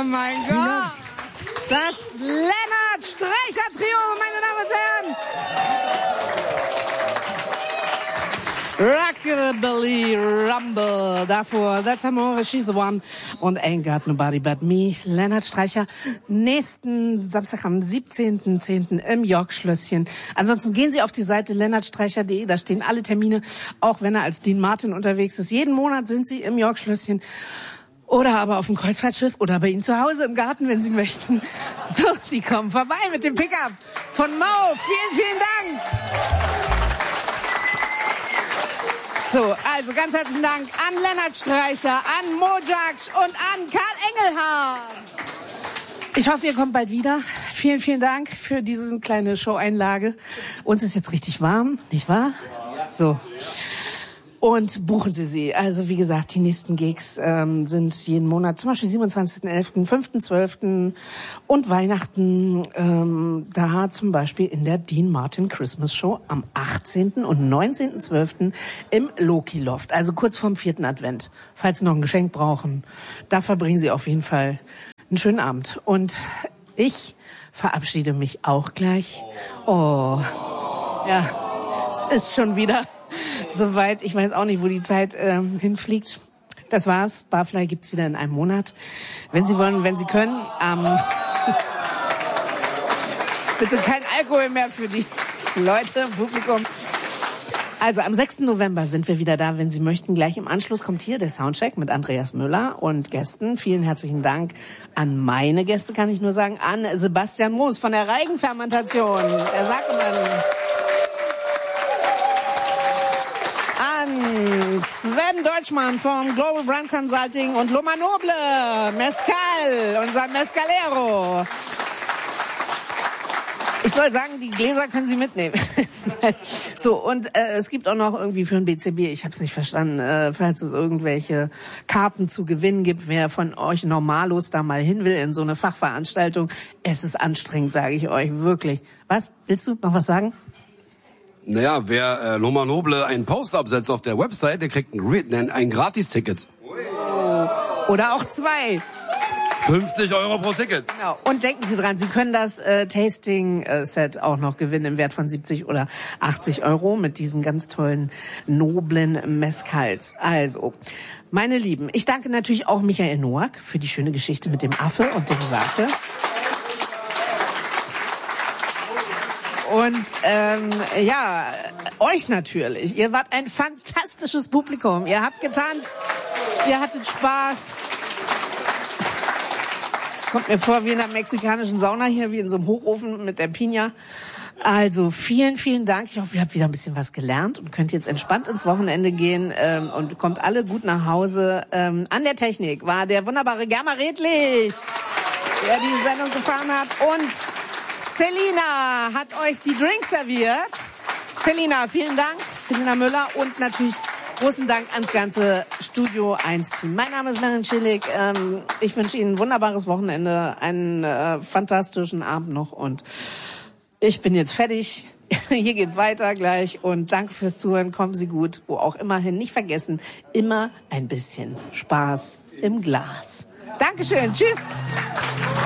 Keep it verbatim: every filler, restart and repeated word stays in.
mein Gott. Das Lennart Streicher Trio, meine Damen und Herren. Rockabilly Rumble. Davor That's Amore, She's the One und Ain't Got Nobody But Me. Lennart Streicher nächsten Samstag am siebzehnten zehnten im York-Schlösschen. Ansonsten gehen Sie auf die Seite lennartstreicher punkt de, da stehen alle Termine, auch wenn er als Dean Martin unterwegs ist. Jeden Monat sind Sie im York-Schlösschen. Oder aber auf dem Kreuzfahrtschiff oder bei Ihnen zu Hause im Garten, wenn Sie möchten. So, Sie kommen vorbei mit dem Pickup von Mo. Vielen, vielen Dank. So, also ganz herzlichen Dank an Lennart Streicher, an Mo Jaksch und an Karl Engelhardt. Ich hoffe, ihr kommt bald wieder. Vielen, vielen Dank für diese kleine Show-Einlage. Uns ist jetzt richtig warm, nicht wahr? So. Und buchen Sie sie. Also wie gesagt, die nächsten Gigs ähm, sind jeden Monat, zum Beispiel siebenundzwanzigsten elften, fünften zwölften und Weihnachten. Ähm, da zum Beispiel in der Dean Martin Christmas Show am achtzehnten und neunzehnten zwölften im Loki Loft. Also kurz vorm vierten Advent. Falls Sie noch ein Geschenk brauchen, da verbringen Sie auf jeden Fall einen schönen Abend. Und ich verabschiede mich auch gleich. Oh, ja, es ist schon wieder soweit. Ich weiß auch nicht, wo die Zeit ähm, hinfliegt. Das war's. Barfly gibt's wieder in einem Monat. Wenn Sie wollen, wenn Sie können. Ähm, bitte kein Alkohol mehr für die Leute im Publikum. Also am sechsten November sind wir wieder da, wenn Sie möchten. Gleich im Anschluss kommt hier der Soundcheck mit Andreas Müller und Gästen. Vielen herzlichen Dank an meine Gäste, kann ich nur sagen, an Sebastian Moos von der Reigenfermentation, der Sackemann. Sven Deutschmann vom Global Brand Consulting und Loma Noble, Mezcal, unser Mezcalero. Ich soll sagen, die Gläser können Sie mitnehmen. So, und äh, es gibt auch noch irgendwie für ein B C B, ich habe es nicht verstanden, äh, falls es irgendwelche Karten zu gewinnen gibt, wer von euch normalos da mal hin will in so eine Fachveranstaltung. Es ist anstrengend, sage ich euch, wirklich. Was? Willst du noch was sagen? Naja, wer äh, Loma Noble einen Post absetzt auf der Website, der kriegt ein, ein Gratis-Ticket. Oh. Oder auch zwei. fünfzig Euro pro Ticket. Genau. Und denken Sie dran, Sie können das äh, Tasting-Set auch noch gewinnen im Wert von siebzig oder achtzig Euro mit diesen ganz tollen, noblen Mezcals. Also, meine Lieben, ich danke natürlich auch Michael Noack für die schöne Geschichte mit dem Affe und dem Sake. Und ähm, ja, euch natürlich. Ihr wart ein fantastisches Publikum. Ihr habt getanzt, ihr hattet Spaß. Es kommt mir vor wie in einer mexikanischen Sauna hier, wie in so einem Hochofen mit der Piña. Also vielen, vielen Dank. Ich hoffe, ihr habt wieder ein bisschen was gelernt und könnt jetzt entspannt ins Wochenende gehen ähm, und kommt alle gut nach Hause. Ähm, an der Technik war der wunderbare Germa Redlich, der die Sendung gefahren hat, und Selina hat euch die Drinks serviert. Selina, vielen Dank. Selina Müller und natürlich großen Dank ans ganze Studio eins Team. Mein Name ist Maren Schillig. Ähm, ich wünsche Ihnen ein wunderbares Wochenende, einen äh, fantastischen Abend noch und ich bin jetzt fertig. Hier geht's weiter gleich und danke fürs Zuhören. Kommen Sie gut, wo auch immer hin. Nicht vergessen, immer ein bisschen Spaß im Glas. Dankeschön. Tschüss.